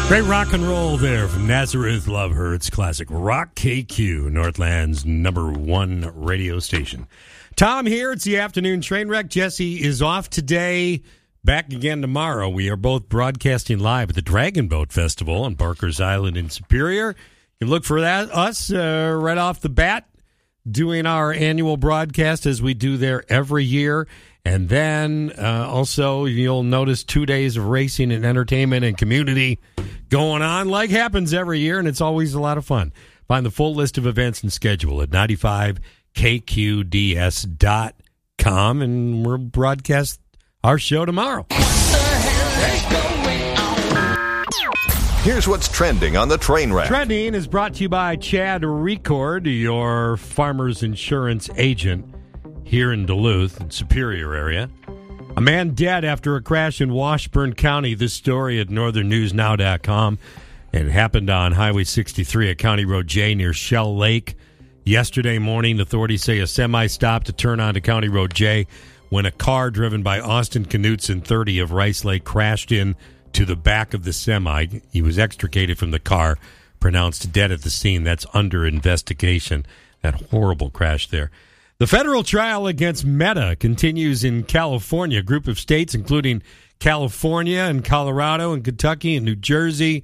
Great rock and roll there from Nazareth Love Hurts classic rock KQ, Northland's #1 radio station. Tom here. It's the afternoon train wreck. Jesse is off today. Back again tomorrow. We are both broadcasting live at the Dragon Boat Festival on Barker's Island in Superior. You can look for us right off the bat, doing our annual broadcast as we do there every year. And then also you'll notice 2 days of racing and entertainment and community going on like happens every year, and it's always a lot of fun. Find the full list of events and schedule at 95kqds.com, and we'll broadcast our show tomorrow. Here's what's trending on the train wreck. Trending is brought to you by Chad Record, your farmer's insurance agent here in Duluth and Superior area. A man dead after a crash in Washburn County. This story at northernnewsnow.com. It happened on Highway 63 at County Road J near Shell Lake. Yesterday morning, authorities say a semi stopped to turn onto County Road J when a car driven by Austin Knutson, 30 of Rice Lake, crashed in to the back of the semi. He was extricated from the car, pronounced dead at the scene. That's under investigation. That horrible crash there. The federal trial against Meta continues in California. A group of states, including California and Colorado and Kentucky and New Jersey,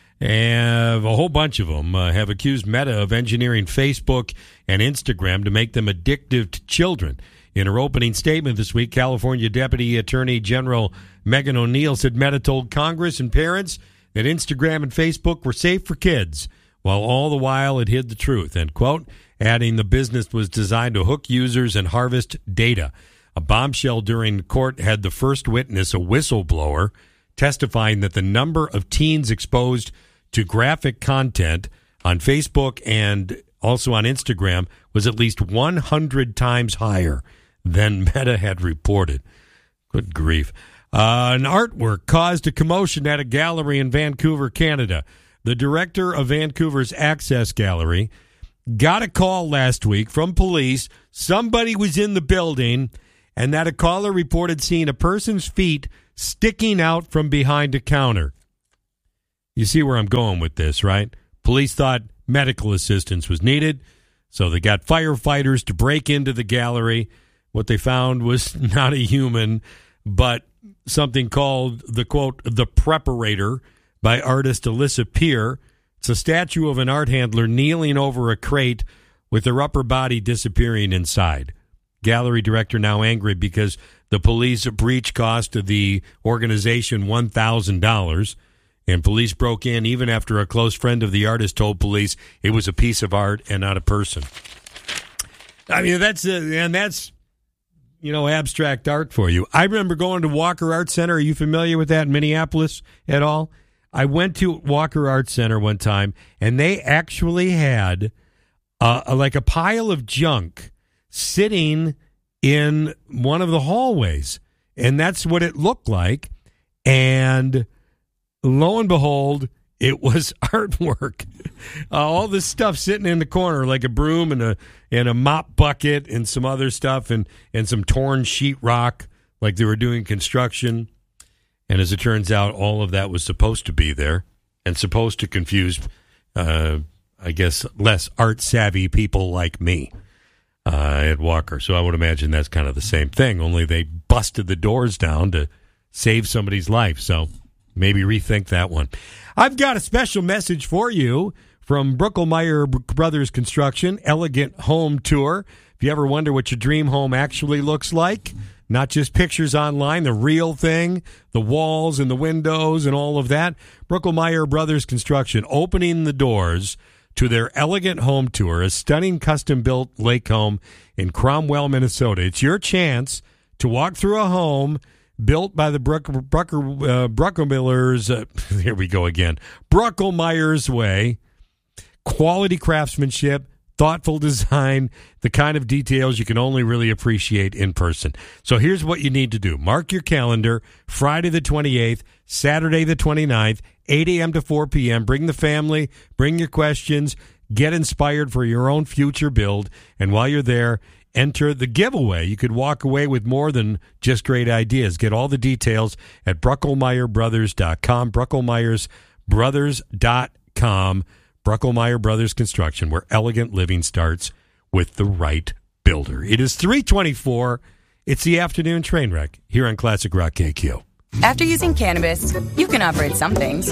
and a whole bunch of them have accused Meta of engineering Facebook and Instagram to make them addictive to children. In her opening statement this week, California Deputy Attorney General Megan O'Neill said Meta told Congress and parents that Instagram and Facebook were safe for kids, while all the while it hid the truth, end quote, adding the business was designed to hook users and harvest data. A bombshell during court had the first witness, a whistleblower, testifying that the number of teens exposed to graphic content on Facebook and also on Instagram was at least 100 times higher than Meta had reported. Good grief. An artwork caused a commotion at a gallery in Vancouver, Canada. The director of Vancouver's Access Gallery got a call last week from police. Somebody was in the building, and that a caller reported seeing a person's feet sticking out from behind a counter. You see where I'm going with this, right? Police thought medical assistance was needed, so they got firefighters to break into the gallery. What they found was not a human, but something called the, quote, the preparator by artist Alyssa Peer. It's a statue of an art handler kneeling over a crate with her upper body disappearing inside. Gallery director now angry because the police breach cost the organization $1,000, and police broke in even after a close friend of the artist told police it was a piece of art and not a person. I mean, that's abstract art for you. I remember going to Walker Art Center. Are you familiar with that in Minneapolis at all? I went to Walker Art Center one time, and they actually had like a pile of junk sitting in one of the hallways, and that's what it looked like. And lo and behold, it was artwork. All this stuff sitting in the corner, like a broom and a mop bucket and some other stuff, and some torn sheetrock, like they were doing construction. And as it turns out, all of that was supposed to be there and supposed to confuse, I guess, less art-savvy people like me at Walker. So I would imagine that's kind of the same thing, only they busted the doors down to save somebody's life. So maybe rethink that one. I've got a special message for you from Bruckelmeyer Brothers Construction, Elegant Home Tour. If you ever wonder what your dream home actually looks like, not just pictures online, the real thing, the walls and the windows and all of that, Bruckelmeyer Brothers Construction opening the doors to their Elegant Home Tour, a stunning custom-built lake home in Cromwell, Minnesota. It's your chance to walk through a home built by the Bruckelmeyers. Here we go again. Bruckelmeyer's way. Quality craftsmanship, thoughtful design, the kind of details you can only really appreciate in person. So here's what you need to do. Mark your calendar, Friday the 28th, Saturday the 29th, 8 a.m. to 4 p.m. Bring the family, bring your questions, get inspired for your own future build, and while you're there, enter the giveaway. You could walk away with more than just great ideas. Get all the details at BruckelmeyerBrothers.com, BruckleMeyerBrothers.com. Brucklemeyer Brothers Construction, where elegant living starts with the right builder. It is 3:24. It's the afternoon train wreck here on Classic Rock KQ. After using cannabis, you can operate some things.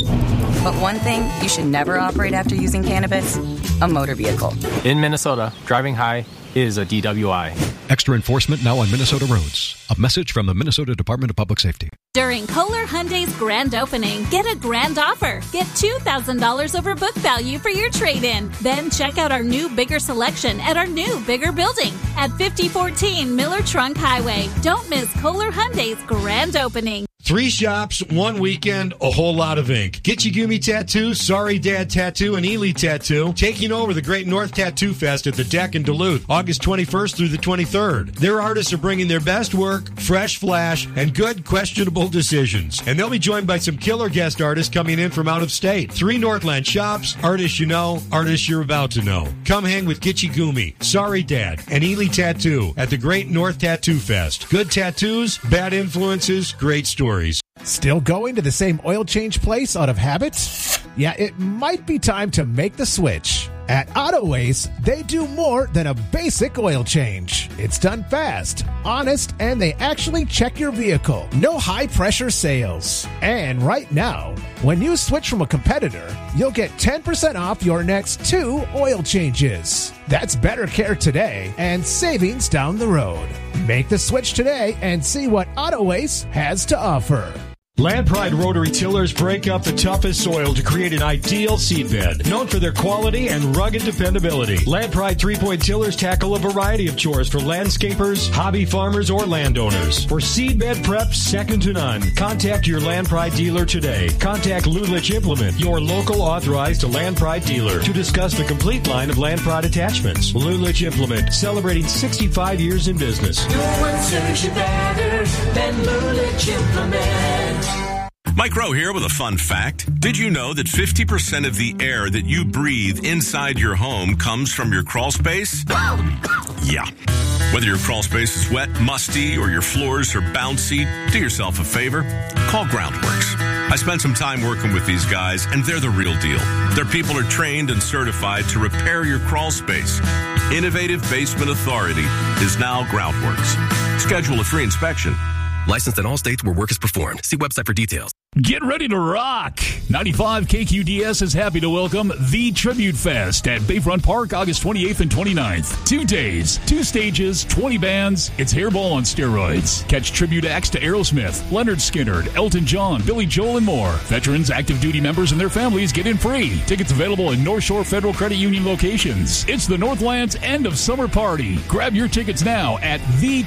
But one thing you should never operate after using cannabis, a motor vehicle. In Minnesota, driving high is a DWI. Extra enforcement now on Minnesota roads. A message from the Minnesota Department of Public Safety. During Kohler Hyundai's grand opening, get a grand offer. Get $2,000 over book value for your trade-in. Then check out our new, bigger selection at our new, bigger building at 5014 Miller Trunk Highway. Don't miss Kohler Hyundai's grand opening. 3 shops, 1 weekend, a whole lot of ink. Gitchigumi Tattoo, Sorry Dad Tattoo, and Ely Tattoo taking over the Great North Tattoo Fest at the Deck in Duluth, August 21st through the 23rd. Their artists are bringing their best work, fresh flash, and good questionable decisions. And they'll be joined by some killer guest artists coming in from out of state. 3 Northland shops, artists you know, artists you're about to know. Come hang with Gitchigumi, Sorry Dad, and Ely Tattoo at the Great North Tattoo Fest. Good tattoos, bad influences, great stories. Still going to the same oil change place out of habit? Yeah, it might be time to make the switch. At AutoAce, they do more than a basic oil change. It's done fast, honest, and they actually check your vehicle. No high-pressure sales. And right now, when you switch from a competitor, you'll get 10% off your next 2 oil changes. That's better care today and savings down the road. Make the switch today and see what AutoAce has to offer. Land Pride rotary tillers break up the toughest soil to create an ideal seedbed. Known for their quality and rugged dependability, Land Pride 3-point tillers tackle a variety of chores for landscapers, hobby farmers, or landowners. For seedbed prep second to none, contact your Land Pride dealer today. Contact Lulich Implement, your local authorized Land Pride dealer, to discuss the complete line of Land Pride attachments. Lulich Implement, celebrating 65 years in business. No one serves you better than Lulich Implement. Mike Rowe here with a fun fact. Did you know that 50% of the air that you breathe inside your home comes from your crawl space? Yeah. Whether your crawl space is wet, musty, or your floors are bouncy, do yourself a favor. Call Groundworks. I spent some time working with these guys, and they're the real deal. Their people are trained and certified to repair your crawl space. Innovative Basement Authority is now Groundworks. Schedule a free inspection. Licensed in all states where work is performed. See website for details. Get ready to rock! 95 KQDS is happy to welcome The Tribute Fest at Bayfront Park, August 28th and 29th. 2 days, 2 stages, 20 bands. It's Hairball on steroids. Catch tribute acts to Aerosmith, Leonard Skinner, Elton John, Billy Joel, and more. Veterans, active duty members, and their families get in free. Tickets available in North Shore Federal Credit Union locations. It's the Northland's end of summer party. Grab your tickets now at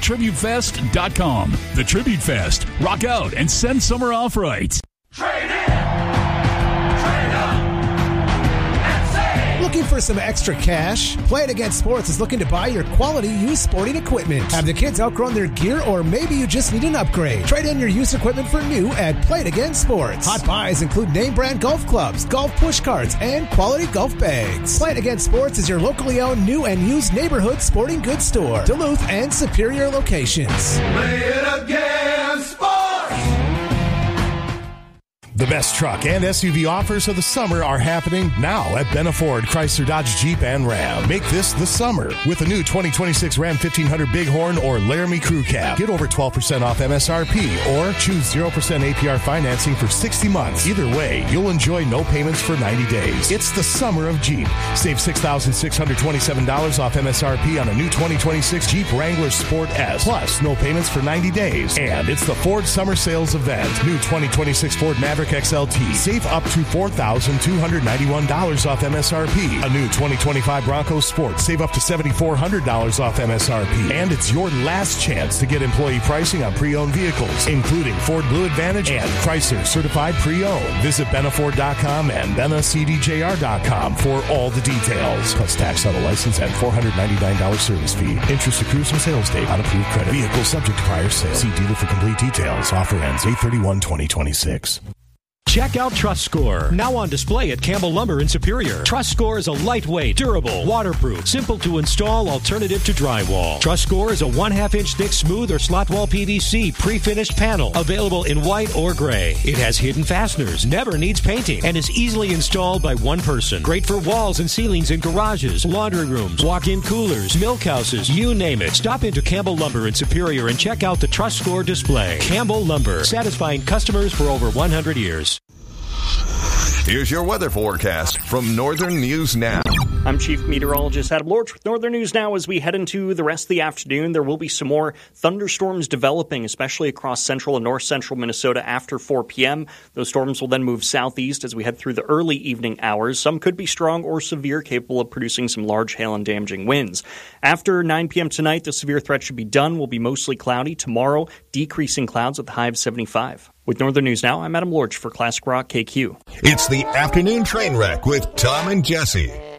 thetributefest.com. The Tribute Fest. Rock out and send summer off right. Trade in! Trade up! And save! Looking for some extra cash? Play It Against Sports is looking to buy your quality used sporting equipment. Have the kids outgrown their gear, or maybe you just need an upgrade? Trade in your used equipment for new at Play It Against Sports. Hot buys include name brand golf clubs, golf push carts, and quality golf bags. Play It Against Sports is your locally owned new and used neighborhood sporting goods store. Duluth and Superior locations. Play it against sports! The best truck and SUV offers of the summer are happening now at Benna Ford, Chrysler, Dodge, Jeep, and Ram. Make this the summer with a new 2026 Ram 1500 Bighorn or Laramie Crew Cab. Get over 12% off MSRP or choose 0% APR financing for 60 months. Either way, you'll enjoy no payments for 90 days. It's the summer of Jeep. Save $6,627 off MSRP on a new 2026 Jeep Wrangler Sport S. Plus, no payments for 90 days. And it's the Ford Summer Sales Event. New 2026 Ford Maverick XLT. Save up to $4,291 off MSRP. A new 2025 Bronco Sport. Save up to $7,400 off MSRP. And it's your last chance to get employee pricing on pre-owned vehicles, including Ford Blue Advantage and Chrysler Certified Pre-Owned. Visit BennaFord.com and BennaCDJR.com for all the details. Plus tax, auto license, and $499 service fee. Interest accrues from sales date on approved credit. Vehicle subject to prior sale. See dealer for complete details. Offer ends 8/31/2026. Check out Trust Score, now on display at Campbell Lumber in Superior. Trust Score is a lightweight, durable, waterproof, simple to install alternative to drywall. Trust Score is a 1/2 inch thick smooth or slot wall PVC pre-finished panel, available in white or gray. It has hidden fasteners, never needs painting, and is easily installed by one person. Great for walls and ceilings in garages, laundry rooms, walk-in coolers, milk houses, you name it. Stop into Campbell Lumber in Superior and check out the Trust Score display. Campbell Lumber, satisfying customers for over 100 years. Here's your weather forecast from Northern News Now. I'm Chief Meteorologist Adam Lorch with Northern News Now. As we head into the rest of the afternoon, there will be some more thunderstorms developing, especially across central and north central Minnesota after 4 p.m. Those storms will then move southeast as we head through the early evening hours. Some could be strong or severe, capable of producing some large hail and damaging winds. After 9 p.m. tonight, the severe threat should be done. Will be mostly cloudy. Tomorrow, decreasing clouds with a high of 75. With Northern News Now, I'm Adam Lorch for Classic Rock KQ. It's the afternoon train wreck with Tom and Jesse.